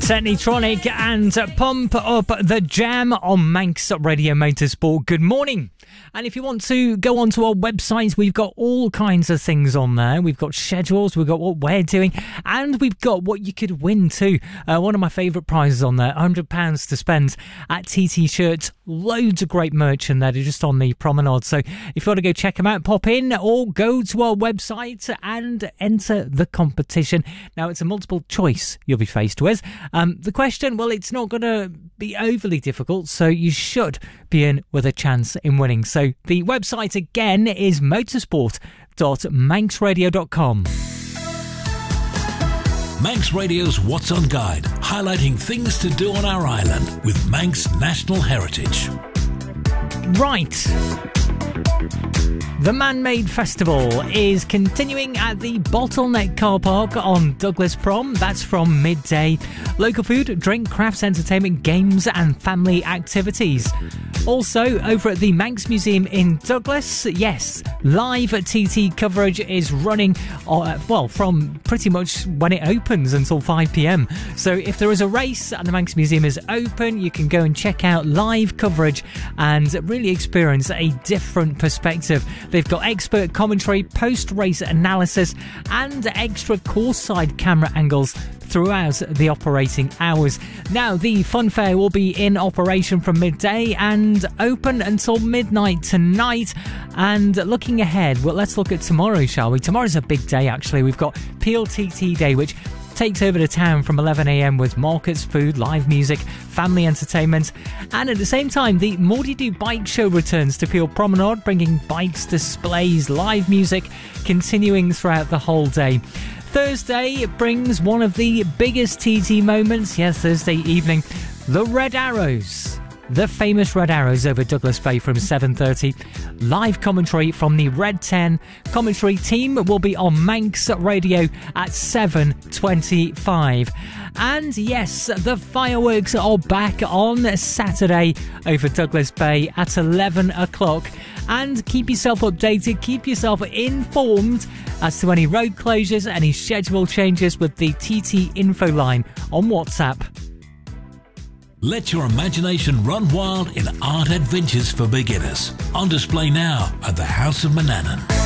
Technitronic and Pump Up the Jam on Manx Radio Motorsport. Good morning. And if you want to go onto our website, we've got all kinds of things on there. We've got schedules, we've got what we're doing, and we've got what you could win too. One of my favourite prizes on there, £100 to spend at TT Shirts. Loads of great merch in there. They're just on the promenade. So if you want to go check them out, pop in or go to our website and enter the competition. Now, it's a multiple choice you'll be faced with. The question, well, it's not going to be overly difficult, so you should be in with a chance in winning. So the website again is motorsport.manxradio.com. Manx Radio's What's On Guide, highlighting things to do on our island with Manx National Heritage. Right. The Man-Made Festival is continuing at the Bottleneck Car Park on Douglas Prom. That's from midday. Local food, drink, crafts, entertainment, games and family activities. Also, over at the Manx Museum in Douglas, yes, live TT coverage is running, from pretty much when it opens until 5 p.m. So if there is a race and the Manx Museum is open, you can go and check out live coverage and really experience a different perspective. They've got expert commentary, post-race analysis and extra course-side camera angles throughout the operating hours. Now, the fun fair will be in operation from midday and open until midnight tonight. And looking ahead, well, let's look at tomorrow, shall we? Tomorrow's a big day, actually. We've got Peel TT Day, which takes over the town from 11 a.m. with markets, food, live music, family entertainment. And at the same time, the Mordy Bike Show returns to Peel Promenade, bringing bikes, displays, live music, continuing throughout the whole day. Thursday brings one of the biggest TT moments, yes, Thursday evening, the Red Arrows. The famous Red Arrows over Douglas Bay from 7:30. Live commentary from the Red 10 commentary team will be on Manx Radio at 7:25. And yes, the fireworks are back on Saturday over Douglas Bay at 11 o'clock. And keep yourself updated, keep yourself informed as to any road closures, any schedule changes with the TT info line on WhatsApp. Let your imagination run wild in art adventures for beginners. On display now at the House of Manannan.